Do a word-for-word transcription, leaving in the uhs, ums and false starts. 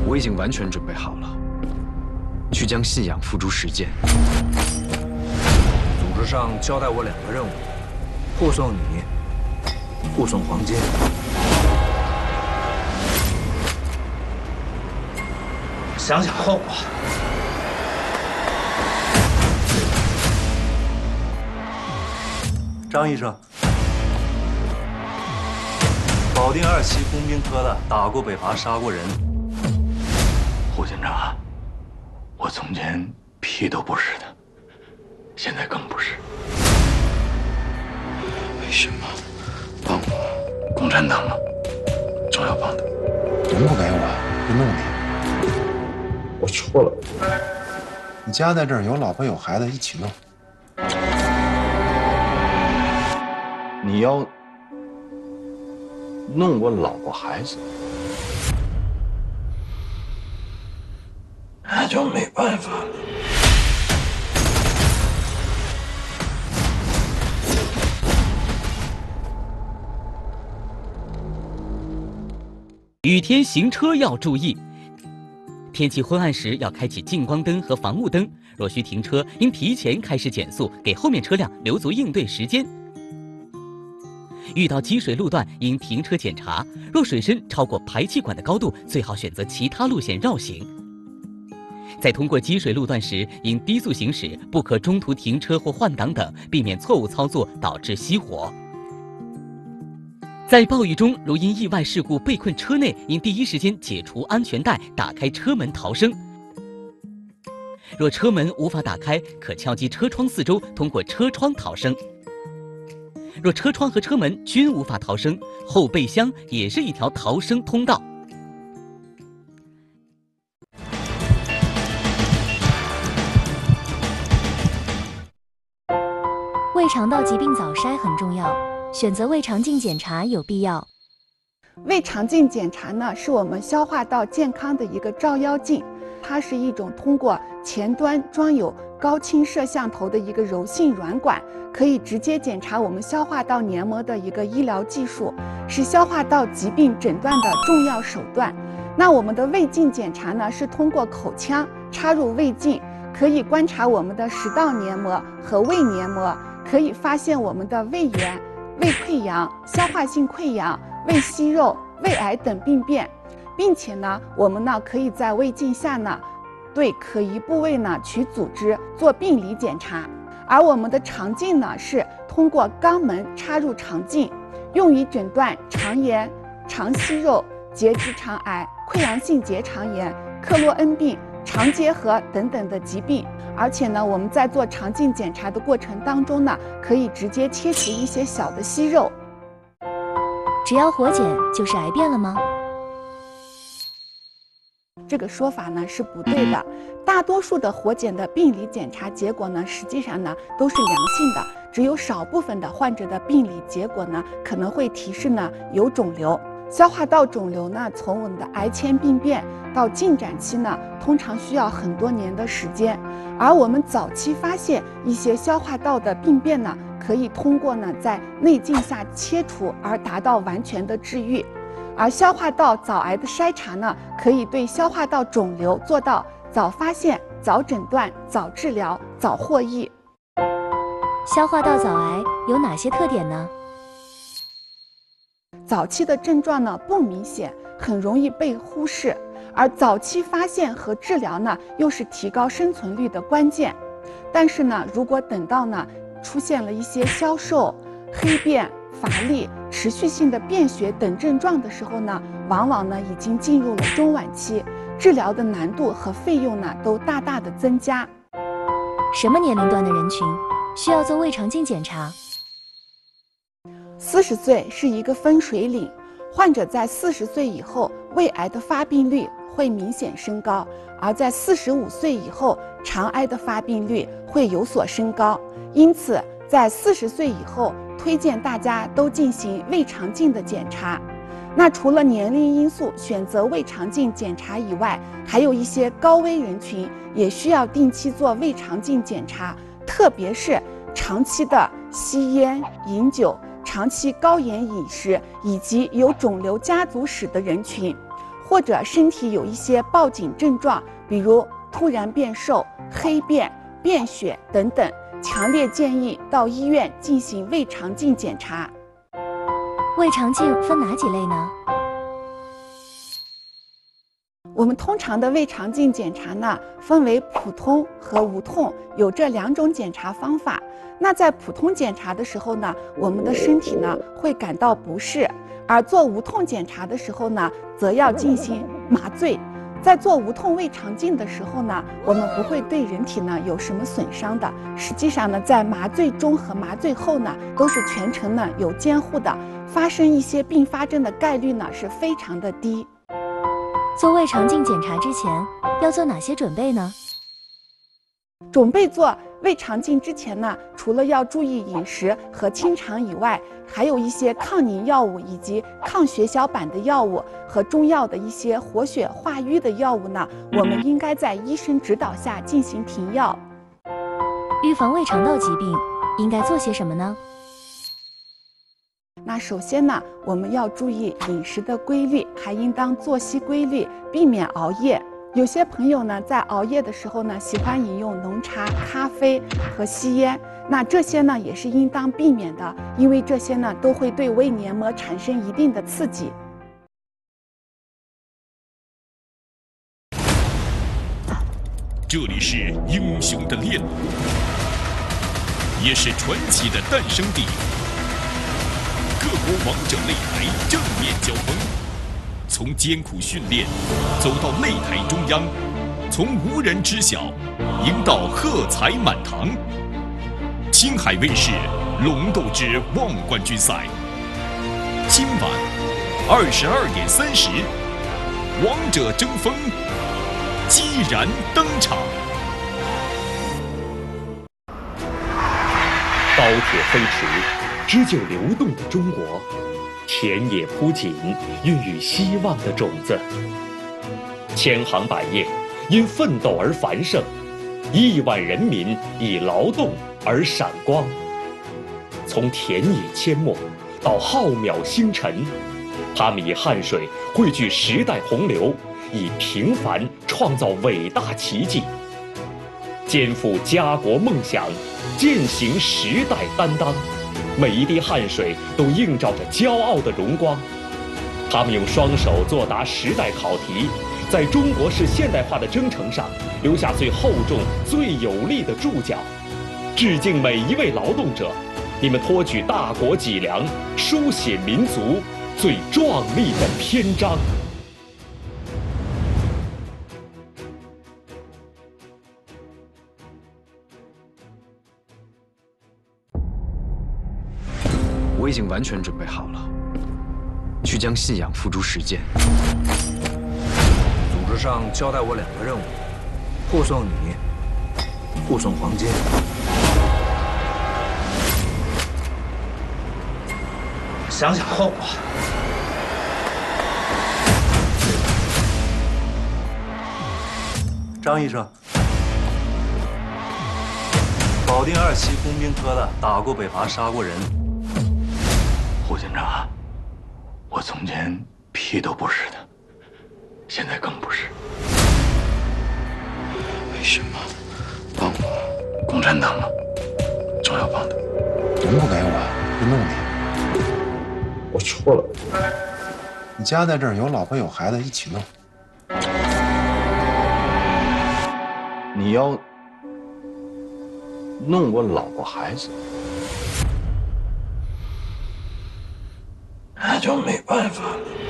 我已经完全准备好了，去将信仰付诸实践。 组织上交代我两个任务：护送你，护送黄金。想想后果。张医生。 保定二期工兵科的，打过北伐，杀过人。 胡军长，我从前屁都不是的，现在更不是。为什么帮我？共产党吗？总要帮的。 能不给我，就弄你。 我错了。 你家在这儿，有老婆有孩子，一起弄。 你要。 弄我老婆孩子，那就没办法了。 雨天行车要注意，天气昏暗时要开启近光灯和防雾灯。若需停车，应提前开始减速，给后面车辆留足应对时间。 遇到积水路段，应停车检查。若水深超过排气管的高度，最好选择其他路线绕行。在通过积水路段时，应低速行驶，不可中途停车或换挡等，避免错误操作导致熄火。在暴雨中，如因意外事故被困车内，应第一时间解除安全带，打开车门逃生。若车门无法打开，可敲击车窗四周，通过车窗逃生。 若车窗和车门均无法逃生，后备箱也是一条逃生通道。 胃肠道疾病早筛很重要，选择胃肠镜检查有必要。 胃肠镜检查呢，是我们消化道健康的一个照妖镜，它是一种通过前端装有高清摄像头的一个柔性软管。 可以直接检查我们消化道黏膜的一个医疗技术，是消化道疾病诊断的重要手段。那我们的胃镜检查呢，是通过口腔插入胃镜，可以观察我们的食道黏膜和胃黏膜，可以发现我们的胃炎、胃溃疡、消化性溃疡、胃息肉、胃癌等病变，并且呢，我们呢可以在胃镜下呢，对可疑部位呢取组织做病理检查。 而我们的肠镜呢，是通过肛门插入肠镜，用于诊断肠炎、肠息肉、结直肠癌、溃疡性结肠炎、克罗恩病、肠结核等等的疾病。而且呢，我们在做肠镜检查的过程当中呢，可以直接切除一些小的息肉。 只要活检就是癌变了吗？ 这个说法呢是不对的，大多数的活检的病理检查结果呢，实际上呢都是良性的，只有少部分的患者的病理结果呢可能会提示呢有肿瘤。消化道肿瘤呢，从我们的癌前病变到进展期呢，通常需要很多年的时间，而我们早期发现一些消化道的病变呢，可以通过呢在内镜下切除而达到完全的治愈。 而消化道早癌的筛查呢，可以对消化道肿瘤做到早发现、早诊断、早治疗、早获益。 消化道早癌有哪些特点呢？ 早期的症状呢不明显，很容易被忽视，而早期发现和治疗呢，又是提高生存率的关键。但是呢，如果等到呢出现了一些消瘦、黑便、乏力、持续性的便血等症状的时候呢，往往呢已经进入了中晚期，治疗的难度和费用呢都大大的增加。 什么年龄段的人群需要做胃肠镜检查？ 四十岁是一个分水岭，患者在四十岁以后，胃癌的发病率会明显升高，而在四十五岁以后，肠癌的发病率会有所升高。因此，在四十岁以后，推荐大家都进行胃肠镜的检查。那除了年龄因素选择胃肠镜检查以外，还有一些高危人群也需要定期做胃肠镜检查，特别是长期的吸烟、饮酒、长期高盐饮食以及有肿瘤家族史的人群， 或者身体有一些报警症状，比如突然变瘦、黑便、便血等等，强烈建议到医院进行胃肠镜检查。 胃肠镜分哪几类呢？ 我们通常的胃肠镜检查呢，分为普通和无痛，有这两种检查方法。那在普通检查的时候呢，我们的身体呢会感到不适，而做无痛检查的时候呢，则要进行麻醉。在做无痛胃肠镜的时候呢，我们不会对人体呢有什么损伤的。实际上呢，在麻醉中和麻醉后呢，都是全程呢有监护的，发生一些并发症的概率呢是非常的低。 做胃肠镜检查之前要做哪些准备呢？ 准备做胃肠镜之前呢，除了要注意饮食和清肠以外，还有一些抗凝药物以及抗血小板的药物和中药的一些活血化瘀的药物呢，我们应该在医生指导下进行停药。 预防胃肠道疾病应该做些什么呢？ 那首先呢，我们要注意饮食的规律，还应当作息规律，避免熬夜。有些朋友呢，在熬夜的时候呢，喜欢饮用浓茶、咖啡和吸烟，那这些呢也是应当避免的，因为这些呢都会对胃黏膜产生一定的刺激。 这里是英雄的炼炉，也是传奇的诞生地。各国王者擂台正面交锋，从艰苦训练走到擂台中央，从无人知晓赢到喝彩满堂。青海卫视龙斗之望冠军赛，今晚二十二点三十，王者争锋激然登场。 高铁飞驰，织就流动的中国；田野铺锦，孕育希望的种子。千行百业，因奋斗而繁盛；亿万人民以劳动而闪光。从田野阡陌到浩渺星辰，他们以汗水汇聚时代洪流，以平凡创造伟大奇迹。肩负家国梦想，践行时代担当，每一滴汗水都映照着骄傲的荣光。他们用双手作答时代考题，在中国式现代化的征程上留下最厚重、最有力的注脚。致敬每一位劳动者，你们托举大国脊梁，书写民族最壮丽的篇章。 我已经完全准备好了，去将信仰付诸实践。 组织上交代我两个任务：护送你，护送黄金。想想后果。张医生，保定二期工兵科的，打过北伐，杀过人。 胡检察，我从前屁都不是的，现在更不是。为什么帮我？共产党吗？总要帮的。 能不给我，就弄你。 我错了。 你家在这儿，有老婆有孩子，一起弄。 你要弄我老婆孩子？那就没办法了。